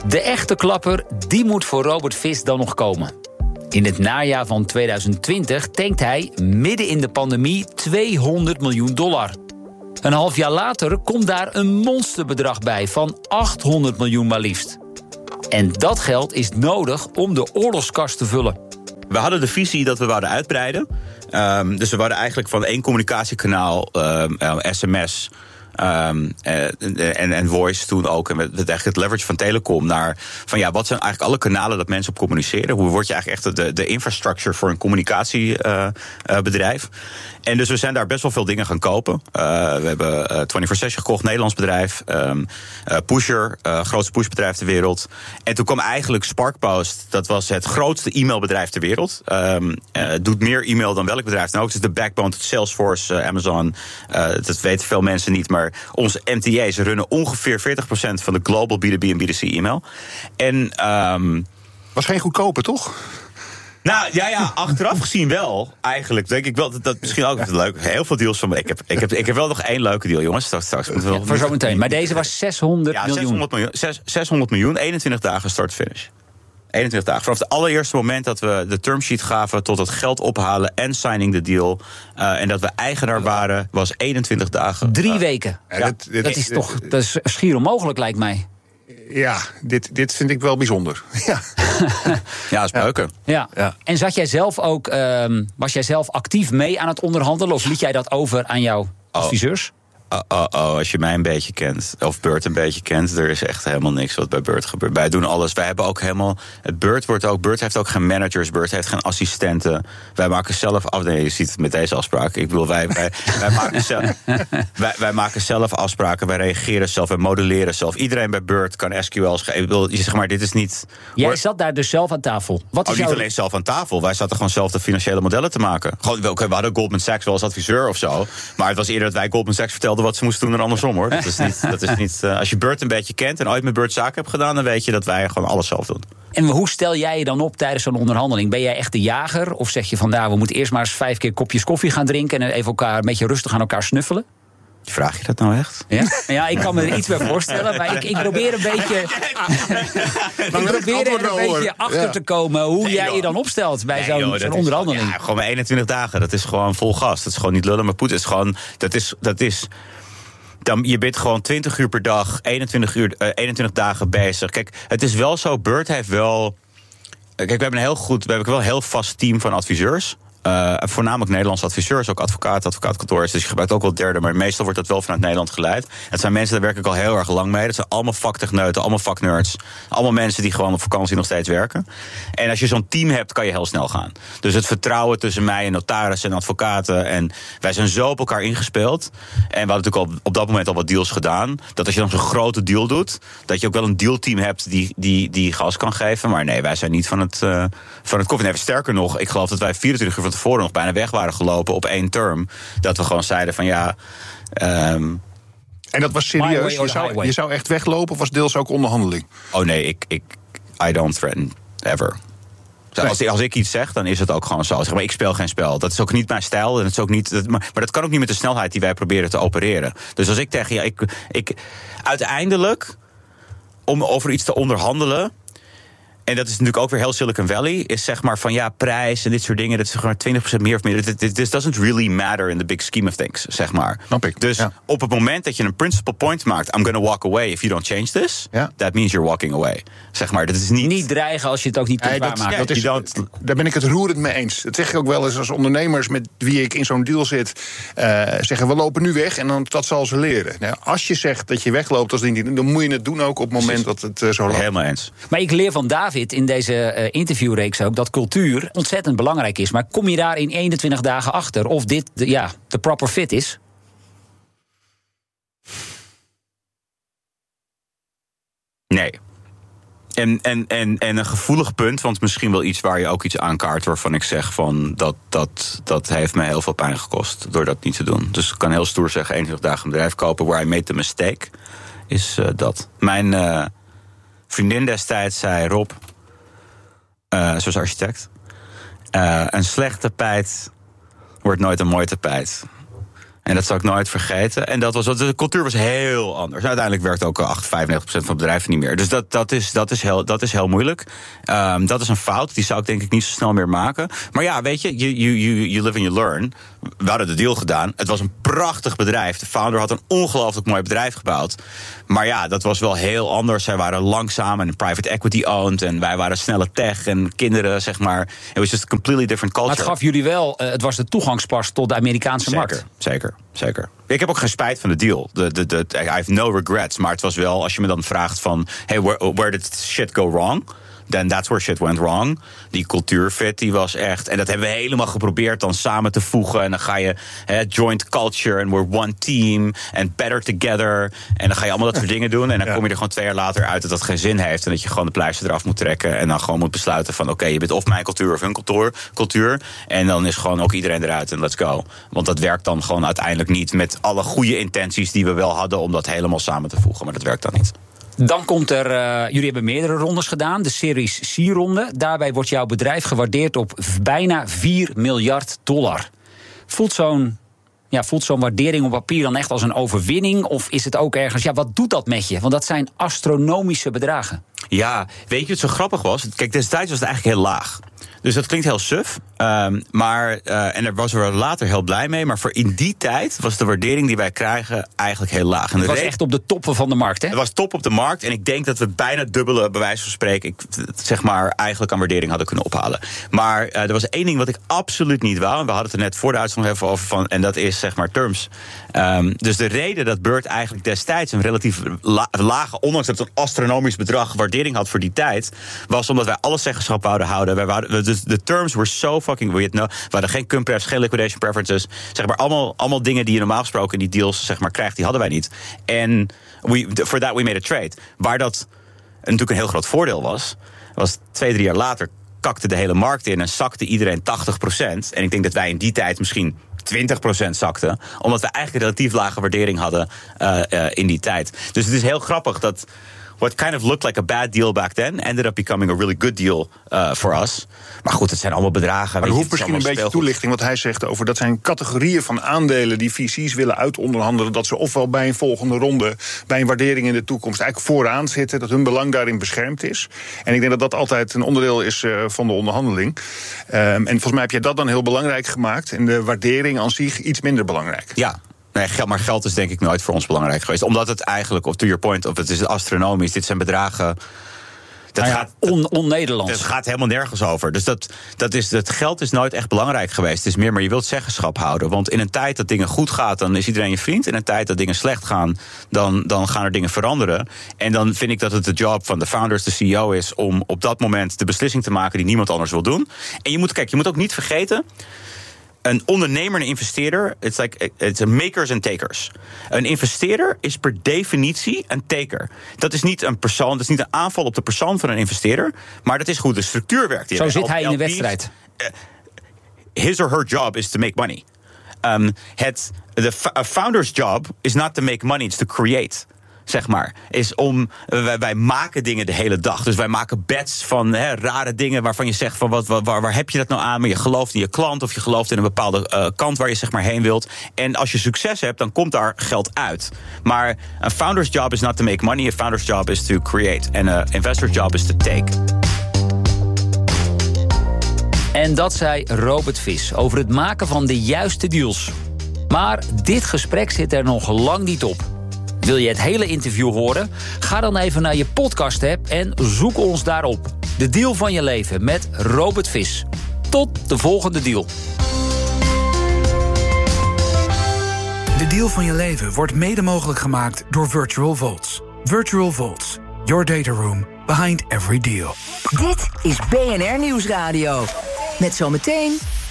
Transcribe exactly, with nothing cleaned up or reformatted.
De echte klapper, die moet voor Robert Vis dan nog komen. In het najaar van tweeduizend twintig tankt hij midden in de pandemie tweehonderd miljoen dollar. Een half jaar later komt daar een monsterbedrag bij van achthonderd miljoen maar liefst. En dat geld is nodig om de oorlogskast te vullen. We hadden de visie dat we wouden uitbreiden. Um, dus we wouden eigenlijk van één communicatiekanaal, um, uh, sms... Um, uh, en, en voice toen ook, en met eigenlijk het leverage van telecom naar van ja, wat zijn eigenlijk alle kanalen dat mensen op communiceren? Hoe word je eigenlijk echt de, de infrastructure voor een communicatiebedrijf? Uh, uh, en dus we zijn daar best wel veel dingen gaan kopen. Uh, we hebben uh, vierentwintig zeven gekocht, Nederlands bedrijf. Um, uh, Pusher, uh, grootste pushbedrijf ter wereld. En toen kwam eigenlijk Sparkpost, dat was het grootste e-mailbedrijf ter wereld. Um, uh, doet meer e-mail dan welk bedrijf dan ook. Het is de backbone tot Salesforce, uh, Amazon. Uh, dat weten veel mensen niet, maar onze M T A's runnen ongeveer veertig procent van de global B twee B en B twee C e-mail. En um, was geen goedkope, toch? Nou, ja, ja, achteraf gezien wel. Eigenlijk denk ik wel dat dat misschien ook leuk. Heel veel deals van me. Ik heb, ik heb, ik heb wel nog één leuke deal, jongens. Straks, straks ja, wel voor zometeen. Maar deze was zeshonderd ja, miljoen. zeshonderd miljoen. zeshonderd miljoen, eenentwintig dagen start-finish. eenentwintig dagen. Vanaf het allereerste moment dat we de termsheet gaven tot het geld ophalen en signing de deal. Uh, en dat we eigenaar waren, was eenentwintig dagen. Drie weken. Ja, ja, dit, dit, dat is toch dat is schier onmogelijk, lijkt mij. Ja, dit, dit vind ik wel bijzonder. Ja, ja, dat is beuken. Ja. Ja. En zat jij zelf ook, um, was jij zelf actief mee aan het onderhandelen? Of liet jij dat over aan jouw adviseurs? Oh. Oh, oh, oh, als je mij een beetje kent, of Burt een beetje kent, er is echt helemaal niks wat bij Burt gebeurt. Wij doen alles. Wij hebben ook helemaal. Het Burt wordt ook. Burt heeft ook geen managers. Burt heeft geen assistenten. Wij maken zelf af. Nee, je ziet het met deze afspraak. Ik bedoel, wij, wij, wij, maken zelf, wij, wij maken zelf afspraken. Wij reageren zelf. Wij modelleren zelf. Iedereen bij Burt kan S Q L's geven. Ik bedoel, je zeg maar, dit is niet. Jij hoor, zat daar dus zelf aan tafel. Wat is oh, niet jouw... alleen zelf aan tafel. Wij zaten gewoon zelf de financiële modellen te maken. Gewoon, okay, we hadden Goldman Sachs wel als adviseur of zo. Maar het was eerder dat wij Goldman Sachs vertelden wat ze moesten doen en anders. Hoor. Dat is niet, dat is niet, uh, als je Burt een beetje kent en ooit met Burt zaken hebt gedaan, dan weet je dat wij gewoon alles zelf doen. En hoe stel jij je dan op tijdens zo'n onderhandeling? Ben jij echt de jager? Of zeg je van, nou, we moeten eerst maar eens vijf keer kopjes koffie gaan drinken en even elkaar een beetje rustig aan elkaar snuffelen? Vraag je dat nou echt? Ja, ja, ik kan me er iets bij voorstellen, maar ik, ik probeer een beetje, ik probeer er een beetje achter ja. te komen hoe nee, jij joh. je dan opstelt bij nee, zo'n, joh, zo'n onderhandeling. Is, ja, gewoon maar eenentwintig dagen, dat is gewoon vol gas. Dat is gewoon niet lullen, maar poeten. Het is gewoon, dat is, dat is. Dan, je bent gewoon twintig uur per dag, eenentwintig, uur, uh, eenentwintig dagen bezig. Kijk, het is wel zo, Burt heeft wel. Kijk, we hebben een heel goed, we hebben wel een heel vast team van adviseurs. Uh, voornamelijk Nederlandse adviseurs, ook advocaat, advocaatkantoor. Dus je gebruikt ook wel derde, maar meestal wordt dat wel vanuit Nederland geleid. Het zijn mensen, daar werk ik al heel erg lang mee. Dat zijn allemaal vaktechneuten, allemaal vaknerds. Allemaal mensen die gewoon op vakantie nog steeds werken. En als je zo'n team hebt, kan je heel snel gaan. Dus het vertrouwen tussen mij en notarissen en advocaten. En wij zijn zo op elkaar ingespeeld. En we hadden natuurlijk al op dat moment al wat deals gedaan. Dat als je dan zo'n grote deal doet, dat je ook wel een dealteam hebt die, die, die gas kan geven. Maar nee, wij zijn niet van het, uh, van het koffie. Nee, sterker nog, ik geloof dat wij vierentwintig uur van tevoren nog bijna weg waren gelopen op één term. Dat we gewoon zeiden van ja. Um, en dat was serieus? Je zou, je zou echt weglopen of was deels ook onderhandeling? Oh nee, ik, ik I don't threaten ever. Nee. Als, als ik iets zeg, dan is het ook gewoon zo. Zeg maar, ik speel geen spel. Dat is ook niet mijn stijl. En het is ook niet, dat, maar, maar dat kan ook niet met de snelheid die wij proberen te opereren. Dus als ik tegen ja, ik, ik uiteindelijk om over iets te onderhandelen. En dat is natuurlijk ook weer heel Silicon Valley. Is zeg maar van ja, prijs en dit soort dingen. Dat is gewoon twintig procent meer of meer. This doesn't really matter in the big scheme of things, zeg maar. Snap ik. Dus ja. op het moment dat je een principal point maakt. I'm gonna walk away if you don't change this. Ja. That means you're walking away. Zeg maar, dat is niet. Niet dreigen als je het ook niet kunt waarmaken. Ja, dat is, daar ben ik het roerend mee eens. Dat zeg ik ook wel eens als ondernemers met wie ik in zo'n deal zit. Uh, zeggen we lopen nu weg en dan, dat zal ze leren. Nou, als je zegt dat je wegloopt als ding, dan moet je het doen ook op het moment dat het uh, zo loopt. Helemaal eens. Maar ik leer van David in deze Uh, interviewreeks ook dat cultuur ontzettend belangrijk is. Maar kom je daar in eenentwintig dagen achter of dit de, ja, de proper fit is? Nee. En, en, en, en een gevoelig punt, want misschien wel iets waar je ook iets aankaart waarvan ik zeg van dat, dat, dat heeft me heel veel pijn gekost door dat niet te doen. Dus ik kan heel stoer zeggen eenentwintig dagen een bedrijf kopen where I made the mistake is uh, dat. Mijn uh, vriendin destijds zei Rob, Uh, zoals architect. Uh, een slecht tapijt wordt nooit een mooi tapijt. En dat zal ik nooit vergeten. En dat was, de cultuur was heel anders. Uiteindelijk werkt ook acht, vijfennegentig procent van bedrijven niet meer. Dus dat, dat, is, dat, is, heel, dat is heel moeilijk. Um, dat is een fout. Die zou ik denk ik niet zo snel meer maken. Maar ja, weet je, you, you, you, you live and you learn. We hadden de deal gedaan. Het was een prachtig bedrijf. De founder had een ongelooflijk mooi bedrijf gebouwd. Maar ja, dat was wel heel anders. Zij waren langzaam en private equity owned. En wij waren snelle tech en kinderen, zeg maar. It was just a completely different culture. Maar het gaf jullie wel, uh, het was de toegangspas tot de Amerikaanse zeker, markt. Zeker, zeker. Ik heb ook geen spijt van de deal. De, de, de, I have no regrets. Maar het was wel, als je me dan vraagt van... hey, where, where did shit go wrong? Then that's where shit went wrong. Die cultuurfit, die was echt... En dat hebben we helemaal geprobeerd dan samen te voegen. En dan ga je he, joint culture and we're one team. And better together. En dan ga je allemaal dat soort dingen doen. En dan ja. kom je er gewoon twee jaar later uit dat dat geen zin heeft. En dat je gewoon de pleister eraf moet trekken. En dan gewoon moet besluiten van... oké, okay, je bent of mijn cultuur of hun cultuur, cultuur. En dan is gewoon ook iedereen eruit en let's go. Want dat werkt dan gewoon uiteindelijk niet... met alle goede intenties die we wel hadden... om dat helemaal samen te voegen. Maar dat werkt dan niet. Dan komt er, uh, jullie hebben meerdere rondes gedaan, de Series C-ronde. Daarbij wordt jouw bedrijf gewaardeerd op bijna vier miljard dollar. Voelt zo'n, ja, voelt zo'n waardering op papier dan echt als een overwinning? Of is het ook ergens, ja, wat doet dat met je? Want dat zijn astronomische bedragen. Ja, weet je wat zo grappig was? Kijk, destijds was het eigenlijk heel laag. Dus dat klinkt heel suf. Um, maar, uh, en daar was we later heel blij mee. Maar voor in die tijd was de waardering die wij krijgen eigenlijk heel laag. En het was re- echt op de toppen van de markt, hè? Het was top op de markt. En ik denk dat we bijna dubbele, bij wijze van spreken... Ik, zeg maar, eigenlijk aan waardering hadden kunnen ophalen. Maar uh, er was één ding wat ik absoluut niet wou. En we hadden het er net voor de uitzending even over van... en dat is, zeg maar, terms. Um, dus de reden dat Bird eigenlijk destijds een relatief la- lage... ondanks dat het een astronomisch bedrag waardering had voor die tijd... was omdat wij alle zeggenschap wouden houden. Wij wouden, dus de terms were so fucking weird. No, we hadden geen cum prefs, geen liquidation preferences. Zeg maar, allemaal, allemaal dingen die je normaal gesproken in die deals, zeg maar, krijgt, die hadden wij niet. En we, for that we made a trade. Waar dat natuurlijk een heel groot voordeel was, was twee, drie jaar later kakte de hele markt in en zakte iedereen tachtig procent. En ik denk dat wij in die tijd misschien twintig procent zakten, omdat we eigenlijk een relatief lage waardering hadden uh, uh, in die tijd. Dus het is heel grappig dat what kind of looked like a bad deal back then ended up becoming a really good deal uh, for us. Maar goed, het zijn allemaal bedragen. Maar er hoeft misschien een beetje toelichting wat hij zegt over. Dat zijn categorieën van aandelen die V C's willen uitonderhandelen. Dat ze ofwel bij een volgende ronde, bij een waardering in de toekomst eigenlijk vooraan zitten. Dat hun belang daarin beschermd is. En ik denk dat dat altijd een onderdeel is uh, van de onderhandeling. Um, en volgens mij heb jij dat dan heel belangrijk gemaakt. En de waardering aan zich iets minder belangrijk. Ja. Nee, geld, maar geld is denk ik nooit voor ons belangrijk geweest. Omdat het eigenlijk, of to your point, of het is astronomisch. Dit zijn bedragen. Dat nou ja, gaat on, on-Nederlands. Het gaat helemaal nergens over. Dus dat, dat, is, dat geld is nooit echt belangrijk geweest. Het is meer, maar je wilt zeggenschap houden. Want in een tijd dat dingen goed gaat, dan is iedereen je vriend. In een tijd dat dingen slecht gaan, dan, dan gaan er dingen veranderen. En dan vind ik dat het de job van de founders, de C E O is, om op dat moment de beslissing te maken die niemand anders wil doen. En je moet, kijk, je moet ook niet vergeten, een ondernemer en een investeerder, it's like it's a makers and takers. Een investeerder is per definitie een taker. Dat is niet een persoon, dat is niet een aanval op de persoon van een investeerder, maar dat is hoe de structuur werkt. Zo zit hij in de wedstrijd. His or her job is to make money. Um, het, the founder's job is not to make money, it's to create. Zeg maar, is om, wij, wij maken dingen de hele dag. Dus wij maken bets van he, rare dingen waarvan je zegt van wat, waar, waar heb je dat nou aan? Maar je gelooft in je klant of je gelooft in een bepaalde uh, kant waar je zeg maar heen wilt. En als je succes hebt, dan komt daar geld uit. Maar een founder's job is not to make money. A founder's job is to create. En een investor's job is to take. En dat zei Robert Vis over het maken van de juiste deals. Maar dit gesprek zit er nog lang niet op. Wil je het hele interview horen? Ga dan even naar je podcast-app en zoek ons daarop. De deal van je leven met Robert Vis. Tot de volgende deal. De deal van je leven wordt mede mogelijk gemaakt door Virtual Vaults. Virtual Vaults, your data room behind every deal. Dit is B N R Nieuwsradio. Met zometeen